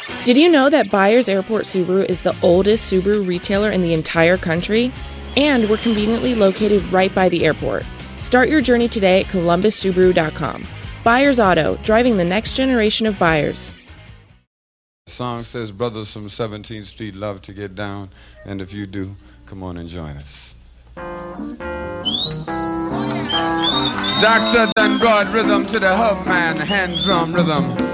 Did you know that Byers Airport Subaru is the oldest Subaru retailer in the entire country? And we're conveniently located right by the airport. Start your journey today at columbussubaru.com. Byers Auto, driving the next generation of buyers. The song says, brothers from 17th Street love to get down, and if you do, come on and join us. Dr. Dunrod rhythm to the hub man, hand drum rhythm.